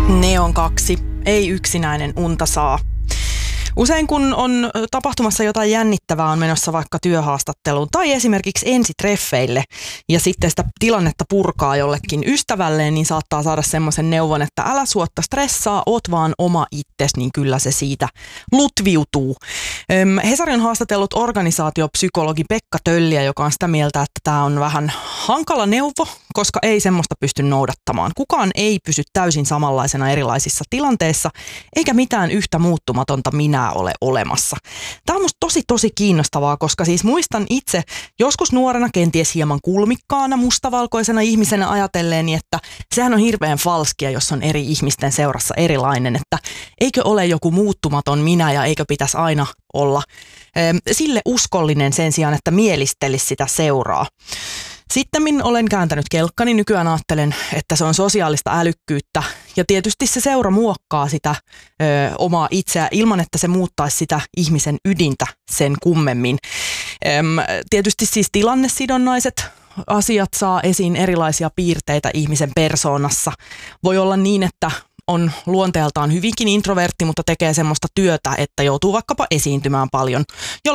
Neon 2. Ei yksinäinen unta saa. Usein kun on tapahtumassa jotain jännittävää, on menossa vaikka työhaastatteluun tai esimerkiksi ensitreffeille ja sitten sitä tilannetta purkaa jollekin ystävälleen, niin saattaa saada semmoisen neuvon, että älä suotta stressaa, oot vaan oma itses, niin kyllä se siitä lutviutuu. Hesari on haastatellut organisaatiopsykologi Pekka Tölliä, joka on sitä mieltä, että tämä on vähän hankala neuvo, koska ei semmoista pysty noudattamaan. Kukaan ei pysy täysin samanlaisena erilaisissa tilanteissa, eikä mitään yhtä muuttumatonta minä ole olemassa. Tämä on musta tosi kiinnostavaa, koska siis muistan itse joskus nuorena, kenties hieman kulmikkaana, mustavalkoisena ihmisenä ajatelleeni, että sehän on hirveän falskia, jos on eri ihmisten seurassa erilainen, että eikö ole joku muuttumaton minä ja eikö pitäisi aina olla sille uskollinen sen sijaan, että mielistelisi sitä seuraa. Sittemmin olen kääntänyt kelkkani, nykyään ajattelen, että se on sosiaalista älykkyyttä ja tietysti se seura muokkaa sitä omaa itseä ilman, että se muuttaisi sitä ihmisen ydintä sen kummemmin. Tietysti siis tilannesidonnaiset asiat saa esiin erilaisia piirteitä ihmisen persoonassa. Voi olla niin, että on luonteeltaan hyvinkin introvertti, mutta tekee semmoista työtä, että joutuu vaikkapa esiintymään paljon, jolloin